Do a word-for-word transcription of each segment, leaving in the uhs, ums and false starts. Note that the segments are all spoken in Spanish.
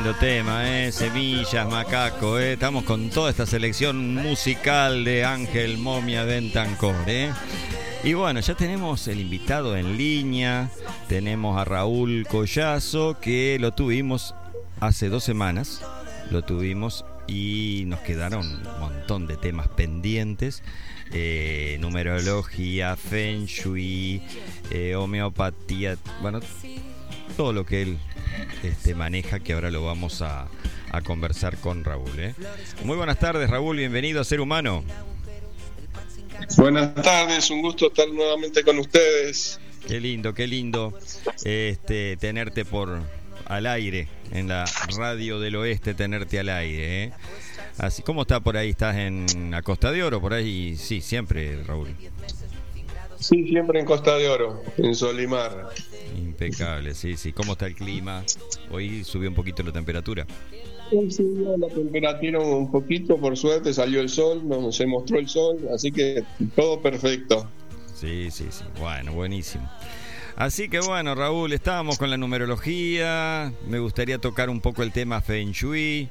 Lindo tema, eh, Semillas, Macaco, eh. Estamos con toda esta selección musical de Ángel Momia Bentancor, eh. Y bueno, ya tenemos el invitado en línea, tenemos a Raúl Collazo, que lo tuvimos hace dos semanas, lo tuvimos y nos quedaron un montón de temas pendientes, eh, numerología, feng shui, eh, homeopatía, bueno, todo lo que él este, maneja, que ahora lo vamos a, a conversar con Raúl, ¿eh? Muy buenas tardes, Raúl, bienvenido a Ser Humano. Buenas tardes, un gusto estar nuevamente con ustedes. Qué lindo, qué lindo este, tenerte por al aire, en la radio del oeste, tenerte al aire, ¿eh? Así, ¿cómo está por ahí? ¿Estás en la Costa de Oro? Por ahí, sí, siempre, Raúl. Sí, siempre en Costa de Oro, en Solimar. Impecable, sí, sí. ¿Cómo está el clima? Hoy subió un poquito la temperatura. Hoy subió la temperatura un poquito, por suerte salió el sol, nos se mostró el sol, así que todo perfecto. Sí, sí, sí. Bueno, buenísimo. Así que bueno, Raúl, estábamos con la numerología. Me gustaría tocar un poco el tema Feng Shui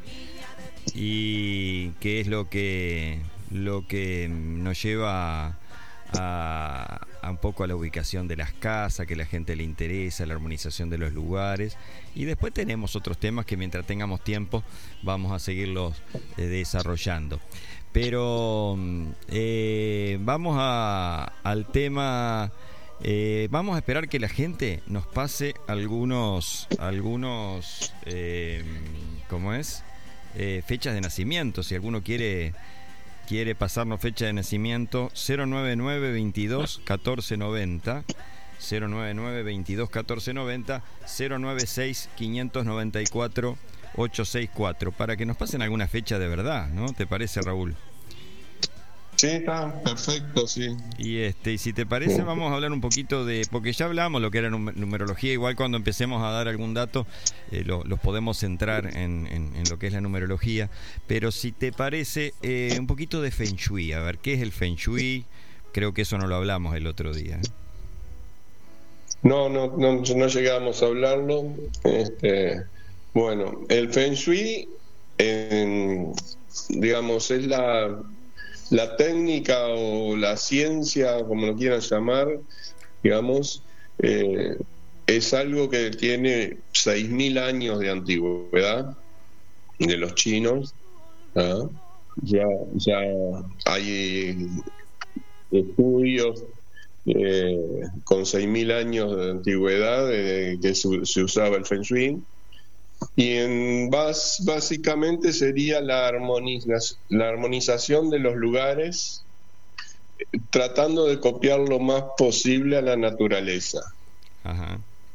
y qué es lo que lo que nos lleva a, a un poco a la ubicación de las casas, que a la gente le interesa, la armonización de los lugares. Y después tenemos otros temas que mientras tengamos tiempo vamos a seguirlos eh, desarrollando. Pero eh, vamos a, al tema. Eh, vamos a esperar que la gente nos pase algunos, algunos, eh, ¿cómo es? Eh, fechas de nacimiento. Si alguno quiere quiere pasarnos fecha de nacimiento, cero nueve nueve veintidós catorce noventa, cero nueve nueve veintidós catorce noventa, cero nueve seis quinientos noventa y cuatro ochocientos sesenta y cuatro, para que nos pasen alguna fecha de verdad, ¿no? ¿Te parece, Raúl? Sí, está perfecto, sí. Y este, y si te parece, vamos a hablar un poquito de, porque ya hablamos lo que era numerología, igual cuando empecemos a dar algún dato, eh, lo, los podemos centrar en, en, en lo que es la numerología, pero si te parece, eh, un poquito de Feng Shui, a ver, ¿qué es el Feng Shui? Creo que eso no lo hablamos el otro día, ¿eh? No, no, no, no llegamos a hablarlo. Este, bueno, el Feng Shui, eh, digamos, es la... La técnica o la ciencia, como lo quieran llamar, digamos, eh, es algo que tiene seis mil años de antigüedad, de los chinos. ¿Ah? Ya, ya hay estudios eh, con seis mil años de antigüedad eh, que se, se usaba el Feng Shui. Y en bas, básicamente sería la, armoniza, la armonización de los lugares, tratando de copiar lo más posible a la naturaleza. Ajá.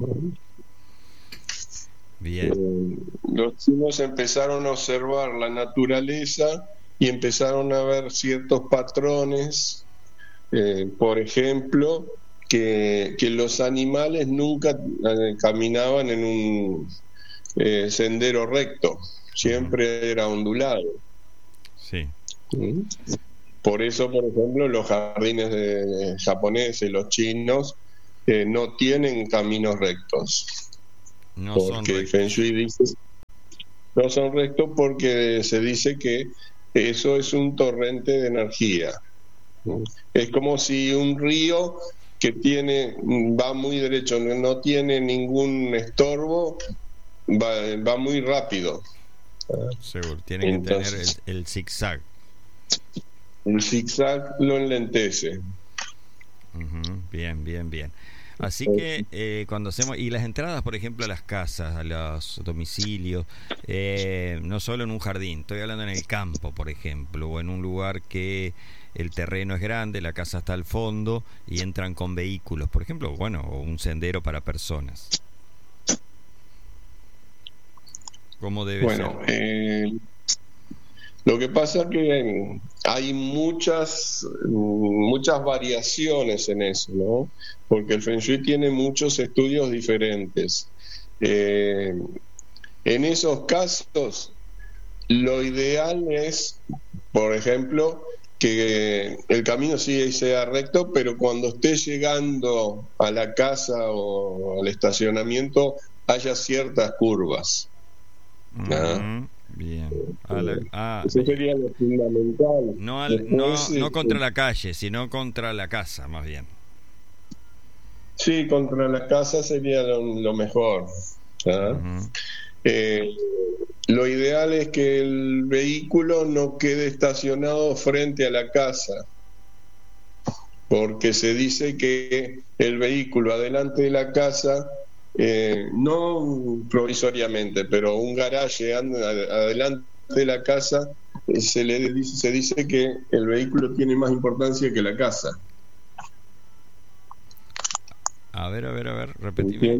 Bien. Eh, los chinos empezaron a observar la naturaleza y empezaron a ver ciertos patrones, eh, por ejemplo, que, que los animales nunca eh, caminaban en un Eh, sendero recto, siempre era ondulado. Sí. Por eso, por ejemplo, los jardines de japoneses, los chinos, eh, no tienen caminos rectos. No porque son el Feng Shui dice no son rectos porque se dice que eso es un torrente de energía. Es como si un río que tiene va muy derecho, no tiene ningún estorbo, Va, va muy rápido. Seguro, tiene Entonces, que tener el, el zigzag. El zigzag lo enlentece. Uh-huh. Bien, bien, bien. Así que eh, cuando hacemos, y las entradas, por ejemplo, a las casas, a los domicilios, eh, no solo en un jardín, estoy hablando en el campo, por ejemplo, o en un lugar que el terreno es grande, la casa está al fondo y entran con vehículos, por ejemplo, bueno, o un sendero para personas. ¿Cómo debe bueno, ser? Eh, lo que pasa es que hay muchas muchas variaciones en eso, ¿no? Porque el Feng Shui tiene muchos estudios diferentes. Eh, en esos casos, lo ideal es, por ejemplo, que el camino sí sea recto, pero cuando esté llegando a la casa o al estacionamiento haya ciertas curvas. ¿Ah? Bien. A la, ah, Eso sería lo fundamental. no, al, Después, no, no este, contra la calle, sino contra la casa, más bien. Sí, contra la casa sería lo, lo mejor. ¿Ah? Uh-huh. Eh, lo ideal es que el vehículo no quede estacionado frente a la casa, porque se dice que el vehículo adelante de la casa, eh, no provisoriamente, pero un garaje anda adelante de la casa, eh, se le dice, se dice que el vehículo tiene más importancia que la casa. A ver, a ver, a ver, repetime.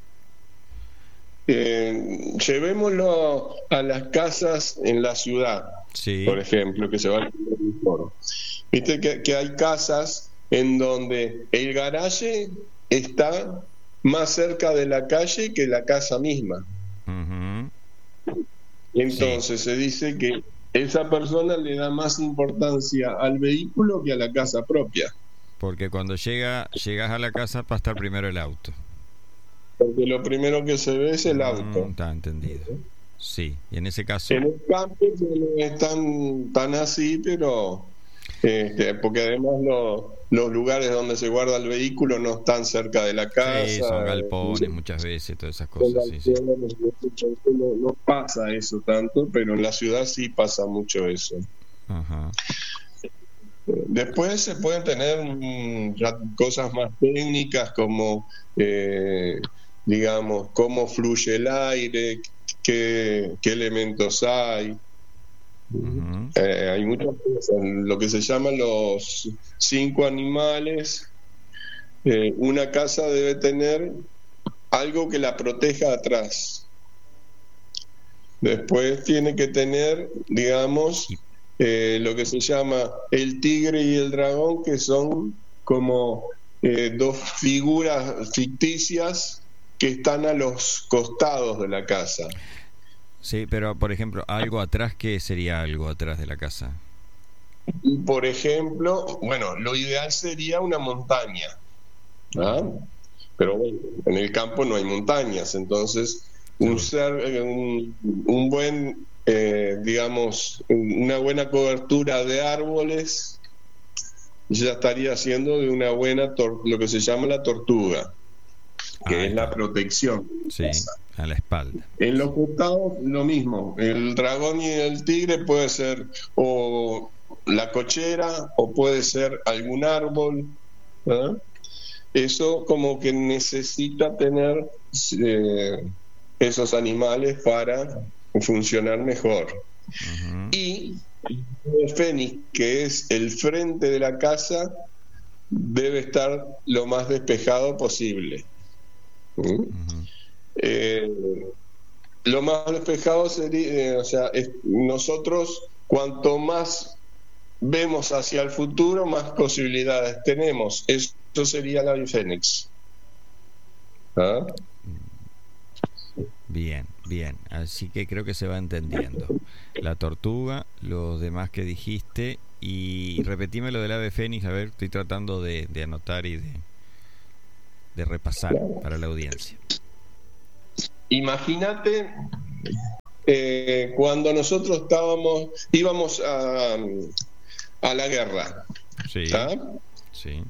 Eh, llevémoslo a las casas en la ciudad, Sí. por ejemplo, que se van a mejor. Viste que, que hay casas en donde el garaje está más cerca de la calle que la casa misma. Uh-huh. Entonces Sí. se dice que esa persona le da más importancia al vehículo que a la casa propia. Porque cuando llega, llegas a la casa va a estar primero el auto. Porque lo primero que se ve es el auto. Mm, está entendido. Sí, y en ese caso. En el campo no es tan, tan así, pero este, porque además lo, los lugares donde se guarda el vehículo no están cerca de la casa. Sí, son galpones eh, muchas veces, todas esas son cosas. Sí, sí. galpones, no, no pasa eso tanto, pero en la ciudad sí pasa mucho eso. Ajá. Después se pueden tener mm, ya cosas más técnicas como, eh, digamos, cómo fluye el aire, qué, qué elementos hay. Uh-huh. Eh, hay muchas cosas, lo que se llaman los cinco animales. Eh, una casa debe tener algo que la proteja atrás. Después tiene que tener, digamos, eh, lo que se llama el tigre y el dragón, que son como eh, dos figuras ficticias que están a los costados de la casa. Sí, pero por ejemplo, algo atrás, ¿qué sería algo atrás de la casa? Por ejemplo, bueno, lo ideal sería una montaña, ¿no? Pero bueno, en el campo no hay montañas, entonces un, ser, un, un buen, eh, digamos, una buena cobertura de árboles ya estaría haciendo de una buena, tor- lo que se llama la tortuga, que Ah, es la protección. Sí, a la espalda. En los costados lo mismo, el dragón y el tigre puede ser o la cochera o puede ser algún árbol, ¿verdad? Eso como que necesita tener eh, esos animales para funcionar mejor. Uh-huh. Y el fénix, que es el frente de la casa, debe estar lo más despejado posible. ¿Mm? Uh-huh. Eh, lo más despejado sería, eh, o sea, es, nosotros cuanto más vemos hacia el futuro, más posibilidades tenemos. Eso sería la Fénix. ¿Ah? Bien, bien. Así que creo que se va entendiendo. La tortuga, los demás que dijiste, y repetime lo del ave fénix. A ver, estoy tratando de, de anotar y de, de repasar para la audiencia. Imagínate eh, cuando nosotros estábamos, íbamos a, a la guerra. Sí. ¿Ah? Sí.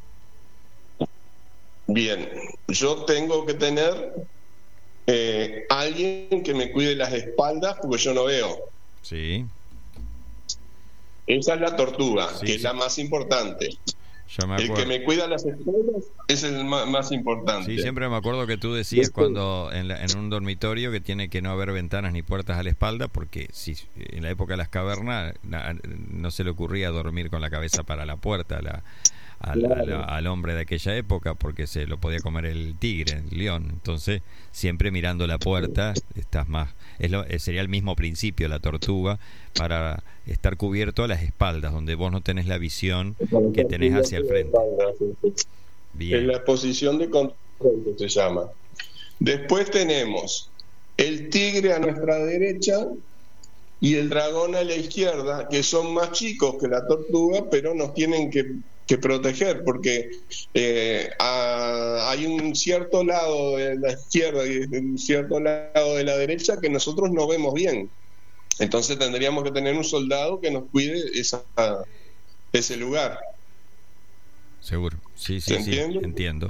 Bien, yo tengo que tener eh, alguien que me cuide las espaldas porque yo no veo. Sí. Esa es la tortuga, Sí, que sí. es la más importante. Yo me El que acuerdo. me cuida las espaldas es el más, más importante. Sí, siempre me acuerdo que tú decías cuando en, la, en un dormitorio que tiene que no haber ventanas ni puertas a la espalda, porque si en la época de las cavernas na, no se le ocurría dormir con la cabeza para la puerta la, al, Claro. al, al hombre de aquella época, porque se lo podía comer el tigre, el león. Entonces, siempre mirando la puerta, estás más. Es lo, sería el mismo principio, la tortuga, para estar cubierto a las espaldas, donde vos no tenés la visión que tenés hacia el frente. Bien. En la posición de control que se llama. Después tenemos el tigre a nuestra derecha y el dragón a la izquierda, que son más chicos que la tortuga, pero nos tienen que, que proteger, porque eh, a, hay un cierto lado de la izquierda y un cierto lado de la derecha que nosotros no vemos bien. Entonces tendríamos que tener un soldado que nos cuide esa, ese lugar. Seguro, sí, sí, sí, entiendo.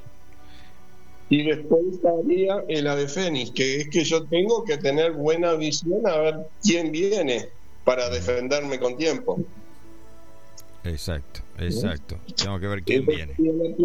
Y después estaría el ave fénix, que es que yo tengo que tener buena visión a ver quién viene para defenderme con tiempo. Exacto, exacto. ¿Sí? Tengo que ver quién viene.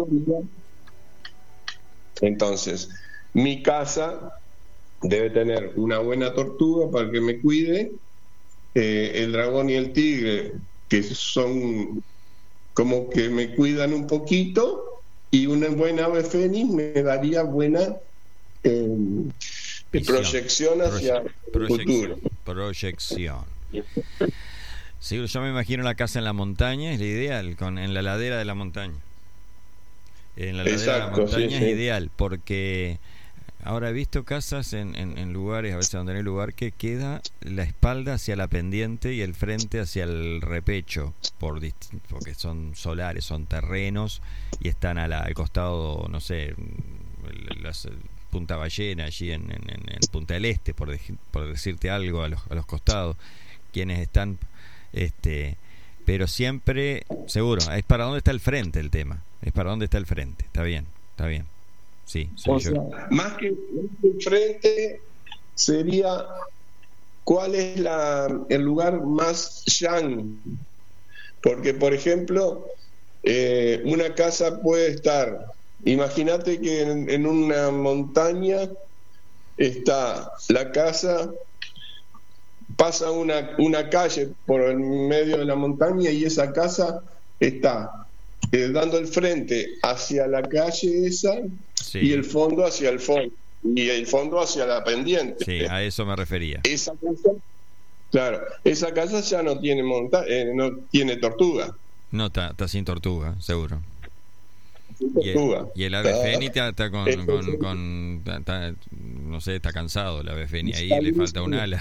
Entonces, mi casa debe tener una buena tortuga para que me cuide, eh, el dragón y el tigre, que son como que me cuidan un poquito, y una buena ave fénix me daría buena eh, proyección hacia el futuro. Proyección. Sí, yo me imagino la casa en la montaña, es la ideal, con, en la ladera de la montaña. En la ladera Exacto, de la montaña sí, es sí. ideal, porque ahora he visto casas en, en, en lugares, a veces donde no hay lugar, que queda la espalda hacia la pendiente y el frente hacia el repecho, por dist- porque son solares, son terrenos, y están a la, al costado, no sé, las, Punta Ballena, allí en, en, en Punta del Este, por, de, por decirte algo, a los, a los costados, quienes están... este pero siempre, seguro, es para dónde está el frente el tema, es para dónde está el frente, está bien, está bien. Sí, soy o yo. Sea, más que el frente sería cuál es la, el lugar más yang, porque por ejemplo eh, una casa puede estar, imagínate que en, en una montaña está la casa, pasa una, una calle por el medio de la montaña y esa casa está eh, dando el frente hacia la calle esa, sí. Y el fondo hacia el fondo y el fondo hacia la pendiente. Sí, a eso me refería. Esa casa, claro, esa casa ya no tiene monta eh, no tiene tortuga. No, está, está sin tortuga, seguro. Sin tortuga. Y el, y el ave fénix está, está con, con, con está, está, no sé, está cansado el ave fénix, ahí le falta un ala.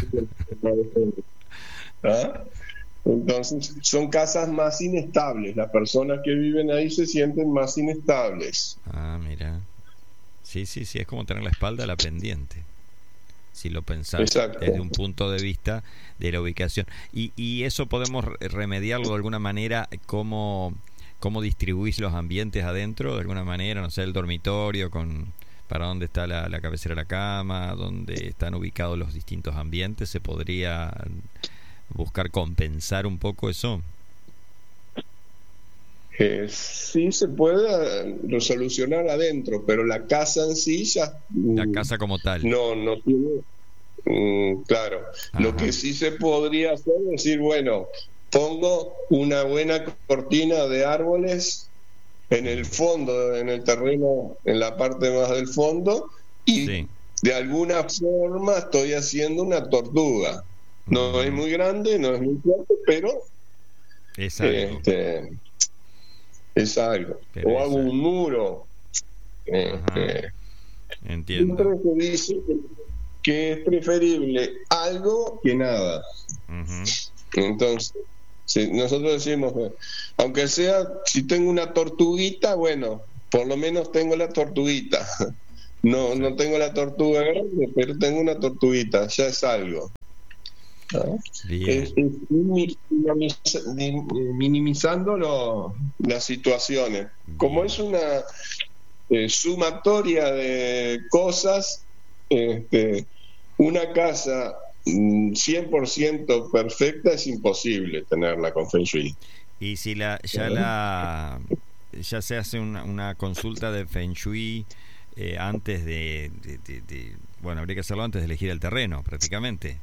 ¿Ah? Entonces son casas más inestables, las personas que viven ahí se sienten más inestables. Ah, mira. Sí, sí, sí, es como tener la espalda a la pendiente, si lo pensás Exacto. desde un punto de vista de la ubicación. Y, y eso podemos remediarlo de alguna manera, ¿cómo, cómo distribuís los ambientes adentro? De alguna manera, no sé, el dormitorio, con para dónde está la, la cabecera de la cama, dónde están ubicados los distintos ambientes, ¿se podría buscar compensar un poco eso? Eh, sí se puede resolucionar adentro, pero la casa en sí ya... La casa como tal. No, no tiene... Mm, claro. Ajá. Lo que sí se podría hacer es decir, bueno, pongo una buena cortina de árboles en el fondo, en el terreno, en la parte más del fondo, y sí. de alguna forma estoy haciendo una tortuga. No uh-huh. es muy grande, no es muy fuerte, pero... Es algo. Este, es algo. Pero o hago algo. Un muro. Este, Entiendo. Siempre se dice que es preferible algo que nada. Uh-huh. Entonces, si nosotros decimos, aunque sea, si tengo una tortuguita, bueno, por lo menos tengo la tortuguita. No, sí. no tengo la tortuga grande, pero tengo una tortuguita, ya es algo. ¿No? Es, es minimizando lo, las situaciones. Bien. Como es una eh, sumatoria de cosas, este, una casa cien por ciento perfecta es imposible tenerla con Feng Shui. Y si la ya la ya se hace una, una consulta de Feng Shui eh, antes de, de, de, de bueno, habría que hacerlo antes de elegir el terreno, prácticamente.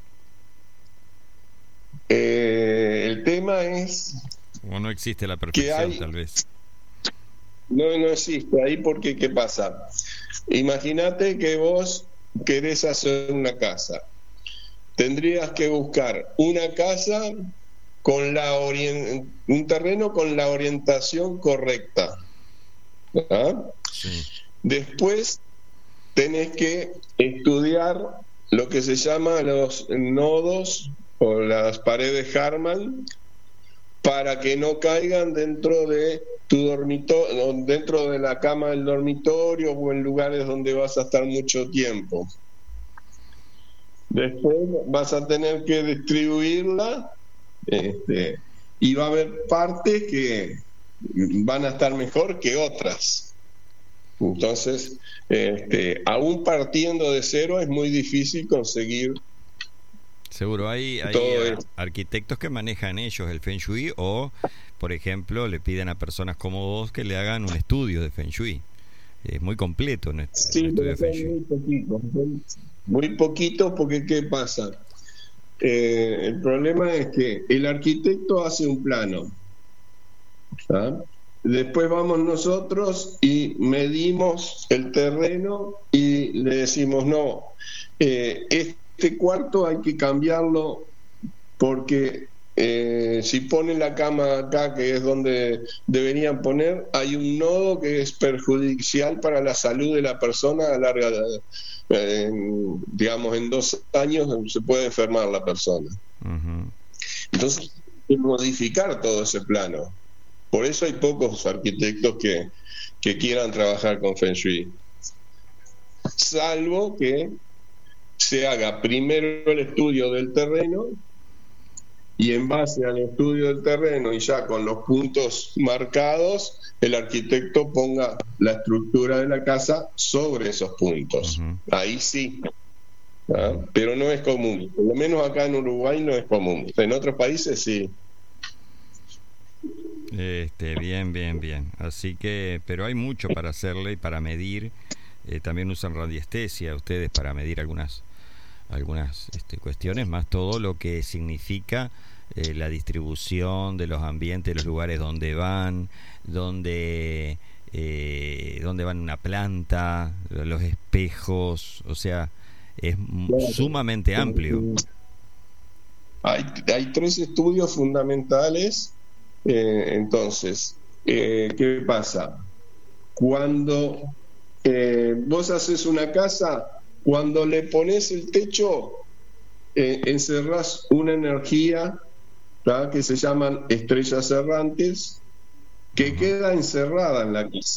Eh, el tema es o no existe la perfección, hay, tal vez no, no existe ahí, porque ¿qué pasa? Imagínate que vos querés hacer una casa, tendrías que buscar una casa con la orient- un terreno con la orientación correcta, ¿ah? Sí. Después tenés que estudiar lo que se llama los nodos o las paredes Harman, para que no caigan dentro de tu dormitorio, dentro de la cama del dormitorio o en lugares donde vas a estar mucho tiempo. Después vas a tener que distribuirla, este, y va a haber partes que van a estar mejor que otras. Entonces, este, aún partiendo de cero es muy difícil conseguir. Seguro hay, hay todo arquitectos que manejan ellos el Feng Shui, o, por ejemplo, le piden a personas como vos que le hagan un estudio de Feng Shui. Es muy completo un, est- Sí, un estudio de pero Feng Shui. muy poquito, muy poquito, porque ¿qué pasa? Eh, el problema es que el arquitecto hace un plano, ¿tá? Después vamos nosotros y medimos el terreno y le decimos, no, eh, este cuarto hay que cambiarlo porque eh, si ponen la cama acá, que es donde deberían poner, hay un nodo que es perjudicial para la salud de la persona a larga, eh, digamos, en dos años se puede enfermar la persona. Ujú. Entonces, hay que modificar todo ese plano. Por eso hay pocos arquitectos que, que quieran trabajar con Feng Shui. Salvo que se haga primero el estudio del terreno y en base al estudio del terreno y ya con los puntos marcados, el arquitecto ponga la estructura de la casa sobre esos puntos. Ujú. Ahí sí. ¿Ah? Pero no es común. Por lo menos acá en Uruguay no es común. En otros países sí. Este, bien, bien, bien. Así que, pero hay mucho para hacerle y para medir. Eh, también usan radiestesia ustedes para medir algunas algunas este, cuestiones, más todo lo que significa eh, la distribución de los ambientes, los lugares donde van, donde eh, donde van una planta, los espejos, o sea, es Claro. sumamente amplio. Hay, hay tres estudios fundamentales. Eh, entonces, eh, ¿qué pasa? Cuando eh, vos haces una casa, cuando le pones el techo, eh, encerrás una energía, ¿tá? Que se llaman estrellas errantes, que Ujú. queda encerrada en la casa.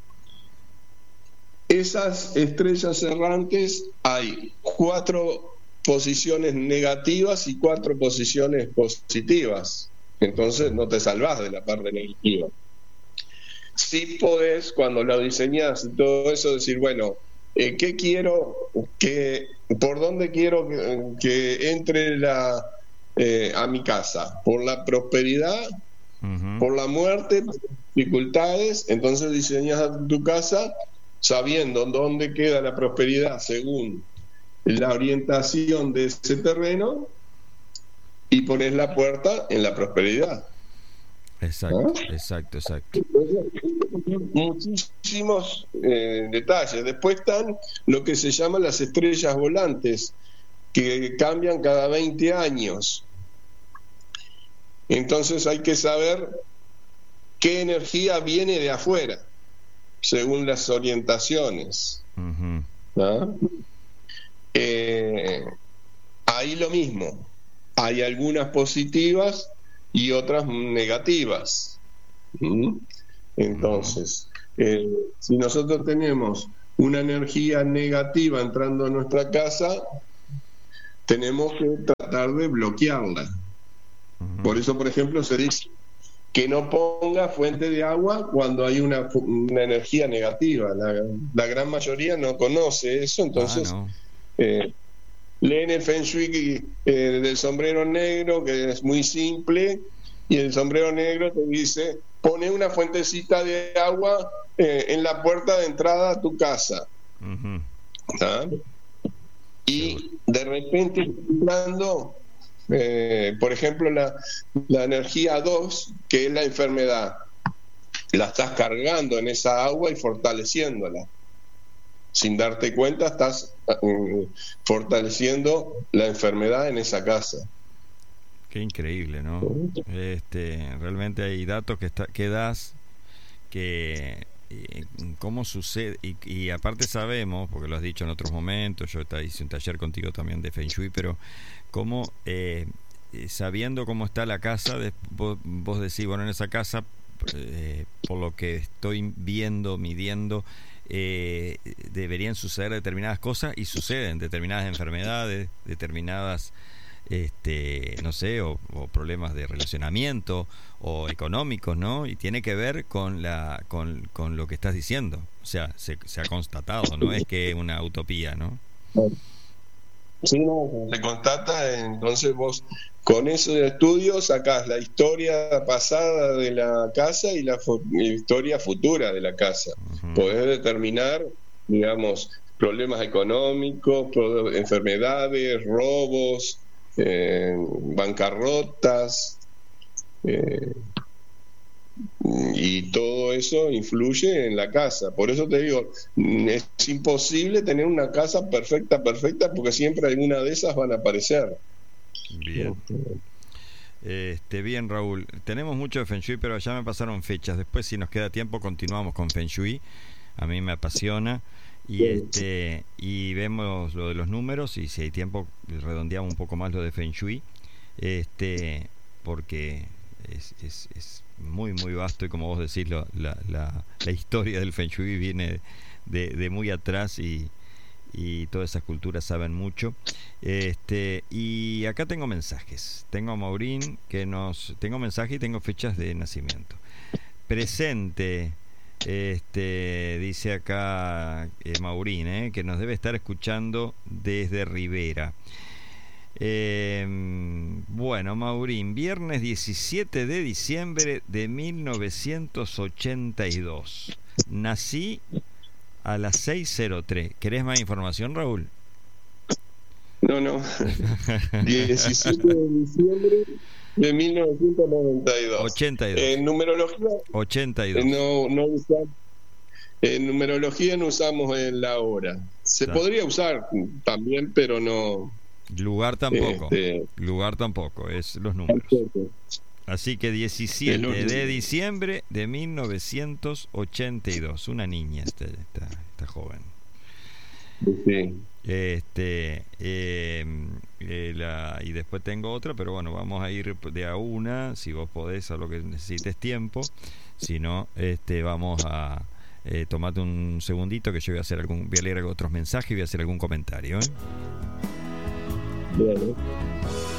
Esas estrellas errantes, hay cuatro posiciones negativas y cuatro posiciones positivas. Entonces no te salvás de la parte negativa. Sí podés, cuando lo diseñás y todo eso, decir, bueno, eh, ¿qué quiero? Que, ¿por dónde quiero que, que entre la, eh, a mi casa? ¿Por la prosperidad? Ujú. ¿Por la muerte? ¿Por dificultades? Entonces diseñas tu casa sabiendo dónde queda la prosperidad según la orientación de ese terreno y pones la puerta en la prosperidad. Exacto, ¿Ah? exacto, exacto. Muchísimos eh, detalles. Después están lo que se llaman las estrellas volantes, que cambian cada veinte años. Entonces hay que saber qué energía viene de afuera, según las orientaciones. Ujú. ¿Ah? Eh, ahí lo mismo. Hay algunas positivas y otras negativas. ¿Mm? Entonces, eh, si nosotros tenemos una energía negativa entrando a nuestra casa, tenemos que tratar de bloquearla. Ujú. Por eso, por ejemplo, se dice que no ponga fuente de agua cuando hay una, una energía negativa. La, la gran mayoría no conoce eso, Ah, entonces no. eh, leen el Feng Shui eh, del sombrero negro, que es muy simple, y el sombrero negro te dice, pone una fuentecita de agua eh, en la puerta de entrada a tu casa. Ujú. ¿Ah? Y de repente entrando, eh, por ejemplo, la, la energía dos, que es la enfermedad, la estás cargando en esa agua y fortaleciéndola. Sin darte cuenta, estás eh, fortaleciendo la enfermedad en esa casa. Qué increíble, ¿no? Este, realmente hay datos que, está, que das que eh, cómo sucede y, y aparte sabemos, porque lo has dicho en otros momentos, yo te hice un taller contigo también de Feng Shui, pero cómo eh, sabiendo cómo está la casa, de, vos, vos decís, bueno, en esa casa eh, por lo que estoy viendo, midiendo, eh, deberían suceder determinadas cosas y suceden determinadas enfermedades, determinadas, este, no sé, o, o problemas de relacionamiento o económicos, ¿no? Y tiene que ver con la, con, con lo que estás diciendo. O sea, se, se ha constatado, no es que es una utopía, ¿no? Sí, no, se constata, entonces vos con esos estudios sacás la historia pasada de la casa y la fu- historia futura de la casa. Uh-huh. Podés determinar, digamos, problemas económicos, pro- enfermedades, robos, eh, bancarrotas, eh, y todo eso influye en la casa. Por eso te digo, es imposible tener una casa perfecta, perfecta, porque siempre alguna de esas van a aparecer. Bien. Este, bien, Raúl. Tenemos mucho de Feng Shui, pero ya me pasaron fechas. Después, si nos queda tiempo, continuamos con Feng Shui. A mí me apasiona. Y este y vemos lo de los números, y si hay tiempo redondeamos un poco más lo de Feng Shui. Este, porque es, es, es muy muy vasto, y como vos decís, lo, la, la, la historia del Feng Shui viene de, de muy atrás, y, y todas esas culturas saben mucho. Este, y acá tengo mensajes. Tengo a Maurín que nos tengo mensaje y tengo fechas de nacimiento. Presente. Este, dice acá eh, Maurín, eh, que nos debe estar escuchando desde Rivera. Eh, bueno, Maurín, viernes diecisiete de diciembre de mil novecientos ochenta y dos. Nací a las seis cero tres. ¿Querés más información, Raúl? No, no. diecisiete de diciembre de mil novecientos noventa y dos. ochenta y dos. En numerología. ochenta y dos. Eh, no, no usamos. En numerología no usamos en la hora. Se Está. podría usar también, pero no. Lugar tampoco. Este, Lugar tampoco, es los números. tampoco. Así que diecisiete de diciembre de mil novecientos ochenta y dos. Una niña esta, esta, esta joven. Sí. Este eh, eh, la, y después tengo otra, pero bueno, vamos a ir de a una, si vos podés, a lo que necesites tiempo. Si no, este vamos a eh, tomate un segundito, que yo voy a hacer algún, voy a leer otros mensajes y voy a hacer algún comentario, ¿eh? Bien.